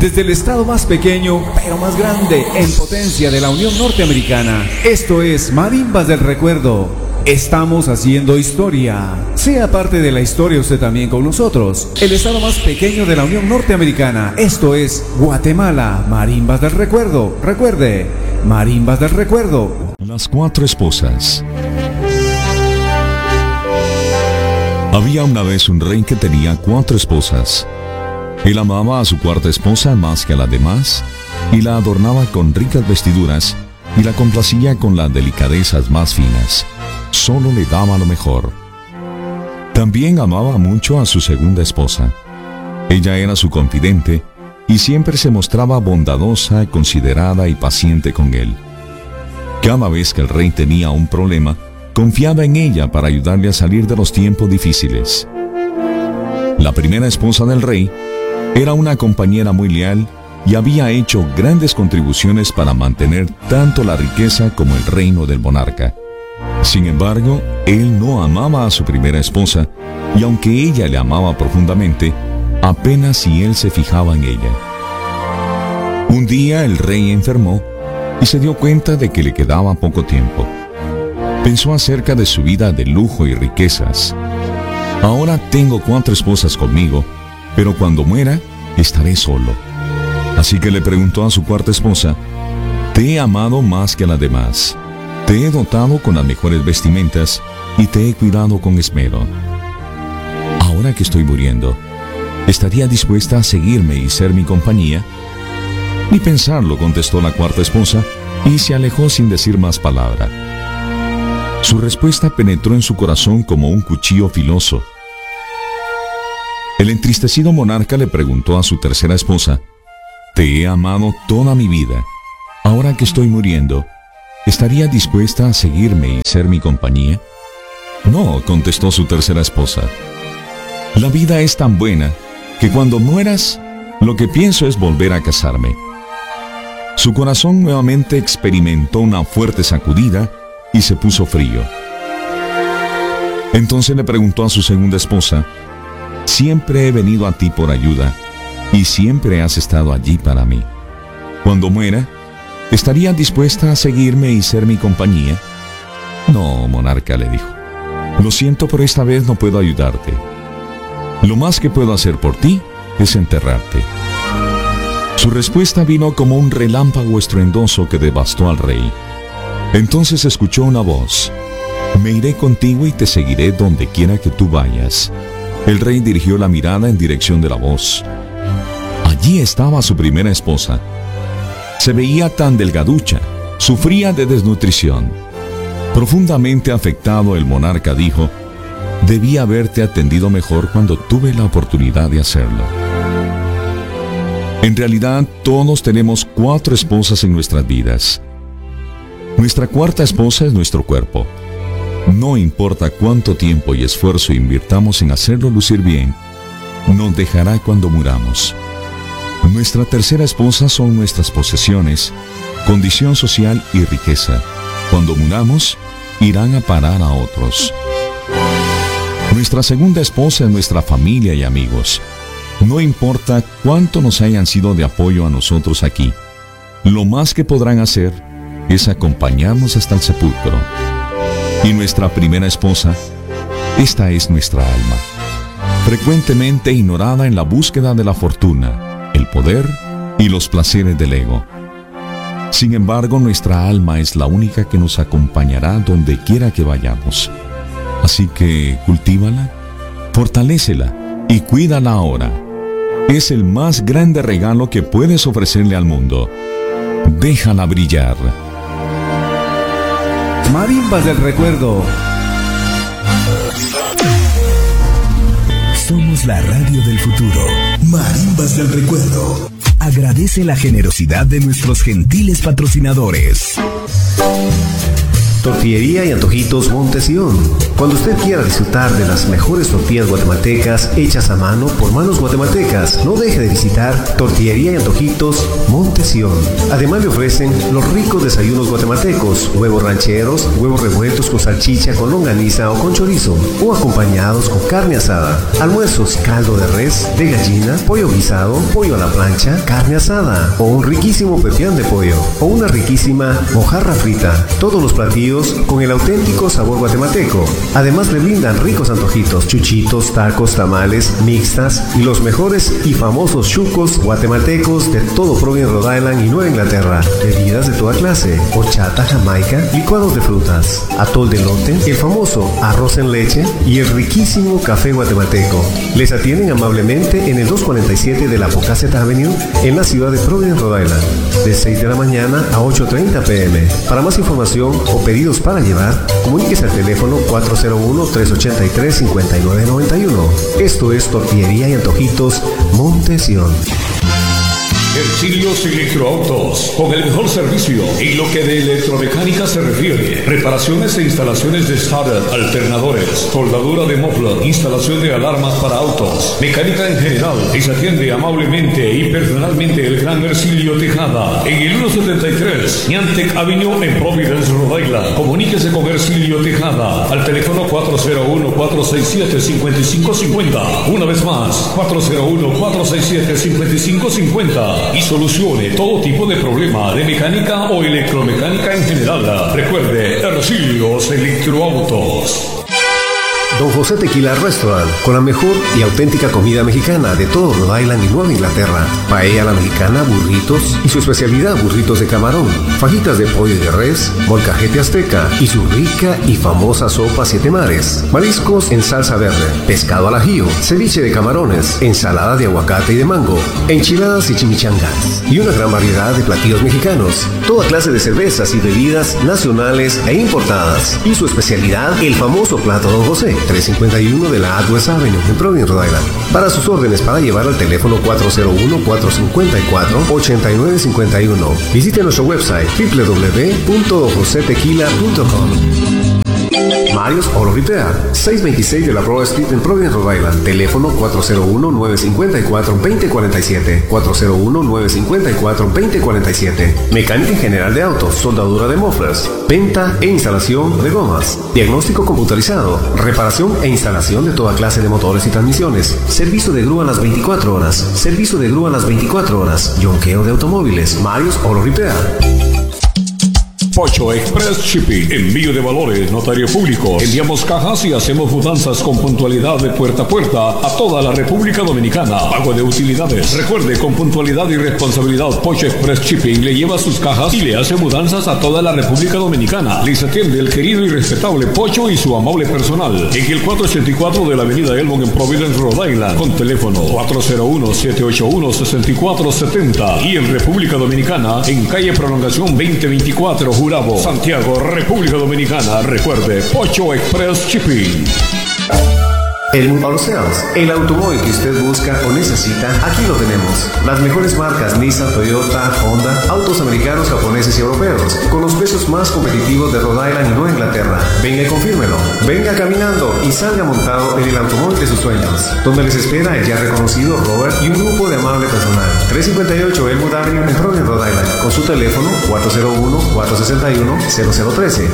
Desde el estado más pequeño, pero más grande en potencia de la Unión Norteamericana, esto es Marimbas del Recuerdo. Estamos haciendo historia. Sea parte de la historia usted también con nosotros. El estado más pequeño de la Unión Norteamericana, esto es Guatemala. Marimbas del Recuerdo. Recuerde, Marimbas del Recuerdo. Las 4 esposas. Había una vez un rey que tenía 4 esposas. Él amaba a su cuarta esposa más que a las demás, y la adornaba con ricas vestiduras, y la complacía con las delicadezas más finas. Solo le daba lo mejor. También amaba mucho a su segunda esposa. Ella era su confidente, y siempre se mostraba bondadosa, considerada y paciente con él. Cada vez que el rey tenía un problema, confiaba en ella para ayudarle a salir de los tiempos difíciles. La primera esposa del rey era una compañera muy leal y había hecho grandes contribuciones para mantener tanto la riqueza como el reino del monarca. Sin embargo, él no amaba a su primera esposa, y aunque ella le amaba profundamente, apenas si él se fijaba en ella. Un día el rey enfermó y se dio cuenta de que le quedaba poco tiempo. Pensó acerca de su vida de lujo y riquezas. Ahora tengo 4 esposas conmigo, pero cuando muera, estaré solo. Así que le preguntó a su cuarta esposa: te he amado más que a las demás. Te he dotado con las mejores vestimentas y te he cuidado con esmero. Ahora que estoy muriendo, ¿estaría dispuesta a seguirme y ser mi compañía? Ni pensarlo, contestó la cuarta esposa, y se alejó sin decir más palabra. Su respuesta penetró en su corazón como un cuchillo filoso. El entristecido monarca le preguntó a su tercera esposa: te he amado toda mi vida. Ahora que estoy muriendo, ¿estaría dispuesta a seguirme y ser mi compañía? No, contestó su tercera esposa. La vida es tan buena que cuando mueras, lo que pienso es volver a casarme. Su corazón nuevamente experimentó una fuerte sacudida y se puso frío. Entonces le preguntó a su segunda esposa: siempre he venido a ti por ayuda, y siempre has estado allí para mí. Cuando muera, ¿estarías dispuesta a seguirme y ser mi compañía? No, monarca, le dijo. Lo siento, pero esta vez no puedo ayudarte. Lo más que puedo hacer por ti es enterrarte. Su respuesta vino como un relámpago estruendoso que devastó al rey. Entonces escuchó una voz: me iré contigo y te seguiré donde quiera que tú vayas. El rey dirigió la mirada en dirección de la voz. Allí estaba su primera esposa. Se veía tan delgaducha, sufría de desnutrición. Profundamente afectado, el monarca dijo: debí haberte atendido mejor cuando tuve la oportunidad de hacerlo. En realidad, todos tenemos 4 esposas en nuestras vidas. Nuestra cuarta esposa es nuestro cuerpo. No importa cuánto tiempo y esfuerzo invirtamos en hacerlo lucir bien, nos dejará cuando muramos. Nuestra tercera esposa son nuestras posesiones, condición social y riqueza. Cuando muramos, irán a parar a otros. Nuestra segunda esposa es nuestra familia y amigos. No importa cuánto nos hayan sido de apoyo a nosotros aquí, lo más que podrán hacer es acompañarnos hasta el sepulcro. Y nuestra primera esposa, esta es nuestra alma, frecuentemente ignorada en la búsqueda de la fortuna, el poder y los placeres del ego. Sin embargo, nuestra alma es la única que nos acompañará donde quiera que vayamos. Así que cultívala, fortalécela y cuídala ahora. Es el más grande regalo que puedes ofrecerle al mundo. Déjala brillar. Marimbas del Recuerdo. Somos la radio del futuro. Marimbas del Recuerdo. Agradece la generosidad de nuestros gentiles patrocinadores. Tortillería y Antojitos Montesión. Cuando usted quiera disfrutar de las mejores tortillas guatemaltecas hechas a mano por manos guatemaltecas, no deje de visitar Tortillería y Antojitos Montesión. Además le ofrecen los ricos desayunos guatemaltecos, huevos rancheros, huevos revueltos con salchicha, con longaniza o con chorizo, o acompañados con carne asada. Almuerzos, caldo de res, de gallina, pollo guisado, pollo a la plancha, carne asada, o un riquísimo pepián de pollo, o una riquísima mojarra frita. Todos los platillos con el auténtico sabor guatemalteco. Además le brindan ricos antojitos, chuchitos, tacos, tamales, mixtas y los mejores y famosos chucos guatemaltecos de todo Providence, Rhode Island y Nueva Inglaterra. Bebidas de toda clase, horchata, jamaica, licuados de frutas, atol de elote, el famoso arroz en leche y el riquísimo café guatemalteco. Les atienden amablemente en el 247 de la Pocasset Avenue en la ciudad de Providence, Rhode Island, de 6 de la mañana a 8:30 p.m. Para más información o pedidos para llevar, comuníquese al teléfono 401-383-5991. Esto es Tortillería y Antojitos Montesión. Hercilios Electroautos, con el mejor servicio en lo que de electromecánica se refiere. Reparaciones e instalaciones de starter, alternadores, soldadura de muffler, instalación de alarmas para autos, mecánica en general. Y se atiende amablemente y personalmente el gran Hercilio Tejada en el 173 Niantec Avenue en Providence, Rhode Island. Comuníquese con Hercilio Tejada al teléfono 401-467-5550. Una vez más, 401-467-5550. Y solucione todo tipo de problema de mecánica o electromecánica en general. Recuerde, Hercilios Electroautos. Don José Tequila Restaurant, con la mejor y auténtica comida mexicana de todo Rhode Island y Nueva Inglaterra. Paella a la mexicana, burritos y su especialidad, burritos de camarón, fajitas de pollo y de res, molcajete azteca y su rica y famosa sopa siete mares, mariscos en salsa verde, pescado al ajillo, ceviche de camarones, ensalada de aguacate y de mango, enchiladas y chimichangas y una gran variedad de platillos mexicanos, toda clase de cervezas y bebidas nacionales e importadas y su especialidad, el famoso plato Don José, 351 de la Atwest Avenue en Providence, Rhode Island. Para sus órdenes para llevar al teléfono 401-454-8951. Visite nuestro website www.josetequila.com. Marios Auto Repair, 626 de la Broad Street en Providence, Rhode Island. Teléfono 401-954-2047. 401-954-2047. Mecánica en general de autos, soldadura de mufflers, venta e instalación de gomas, diagnóstico computarizado, reparación e instalación de toda clase de motores y transmisiones, servicio de grúa a las 24 horas, servicio de grúa a las 24 horas, yonqueo de automóviles. Marios Auto Repair. Pocho Express Shipping, envío de valores, notario público. Enviamos cajas y hacemos mudanzas con puntualidad de puerta a puerta a toda la República Dominicana. Pago de utilidades. Recuerde, con puntualidad y responsabilidad, Pocho Express Shipping le lleva sus cajas y le hace mudanzas a toda la República Dominicana. Les atiende el querido y respetable Pocho y su amable personal en el 484 de la avenida Elmont en Providence, Rhode Island, con teléfono 401-781-6470 y en República Dominicana en calle Prolongación 2024 Gurabo, Santiago, República Dominicana. Recuerde, Pocho Express Shipping. Elmwood Auto Sales, el automóvil que usted busca o necesita, aquí lo tenemos. Las mejores marcas Nissan, Toyota, Honda, autos americanos, japoneses y europeos, con los precios más competitivos de Rhode Island y Nueva Inglaterra. Venga y confírmelo. Venga caminando y salga montado en el automóvil de sus sueños, donde les espera el ya reconocido Robert y un grupo de amable personal. 358 Elmwood Avenue en Providence, Rhode Island, con su teléfono 401-461-0013.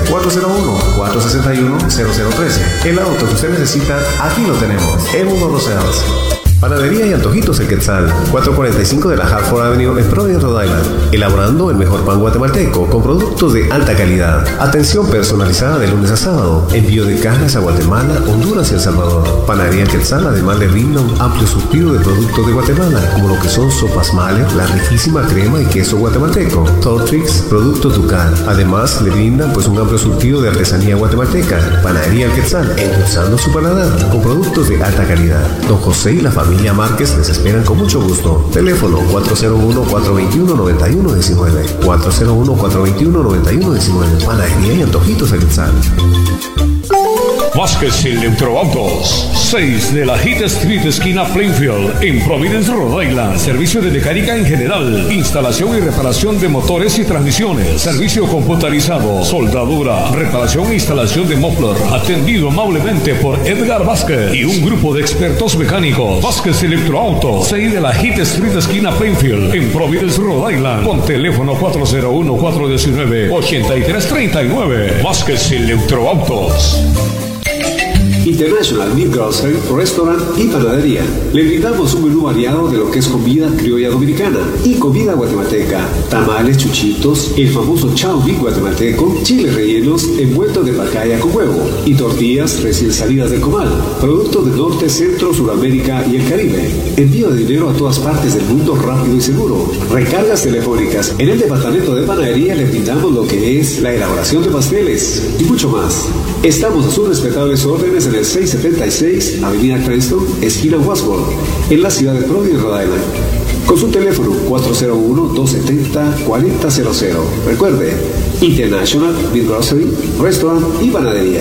401-461-0013. El auto que usted necesita, aquí lo tenemos. Elmwood Auto Sales. Panadería y Antojitos El Quetzal, 445 de la Hartford Avenue en Providence, Rhode Island. Elaborando el mejor pan guatemalteco con productos de alta calidad. Atención personalizada de lunes a sábado. Envío de cajas a Guatemala, Honduras y El Salvador. Panadería El Quetzal además le brinda un amplio surtido de productos de Guatemala, como lo que son sopas Male, la riquísima crema y queso guatemalteco, Tortrix, productos Ducal. Además le brindan pues un amplio surtido de artesanía guatemalteca. Panadería El Quetzal, endulzando su paladar con productos de alta calidad. Don José y la familia Márquez les esperan con mucho gusto. Teléfono 401-421-9119. 401-421-9119. Panadería y Antojitos El Quetzal. Vázquez Electroautos, 6 de la Heat Street, esquina Plainfield, en Providence, Rhode Island. Servicio de mecánica en general, instalación y reparación de motores y transmisiones, servicio computarizado, soldadura, reparación e instalación de muffler. Atendido amablemente por Edgar Vázquez y un grupo de expertos mecánicos. Vázquez Electroautos, 6 de la Heat Street, esquina Plainfield, en Providence, Rhode Island. Con teléfono 401-419-8339. Vázquez Electroautos. International Meat Grocery, Restaurant y Panadería. Le brindamos un menú variado de lo que es comida criolla dominicana y comida guatemalteca. Tamales, chuchitos, el famoso chow mein guatemalteco, chiles rellenos, envueltos de pacaya con huevo y tortillas recién salidas del comal. Productos del norte, centro, Sudamérica y el Caribe. Envío de dinero a todas partes del mundo rápido y seguro. Recargas telefónicas. En el departamento de panadería le brindamos lo que es la elaboración de pasteles y mucho más. Estamos a sus respetables órdenes en el 676 Avenida Cranston, esquina Wasworth, en la ciudad de Providence, Rhode Island. Con su teléfono 401-270-4000. Recuerde, International Meat Grocery, Restaurant y Panadería.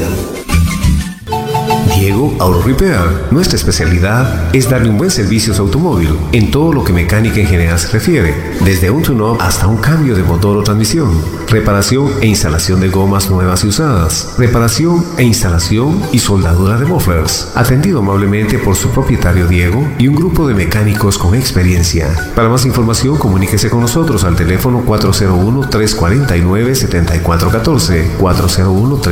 Diego Auto Repair. Nuestra especialidad es darle un buen servicio a su automóvil en todo lo que mecánica en general se refiere, desde un tune-up hasta un cambio de motor o transmisión, reparación e instalación de gomas nuevas y usadas, reparación e instalación y soldadura de mufflers, atendido amablemente por su propietario Diego y un grupo de mecánicos con experiencia. Para más información, comuníquese con nosotros al teléfono 401-349-7414,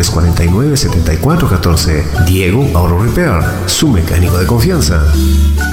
401-349-7414. Diego Auto Repair, su mecánico de confianza.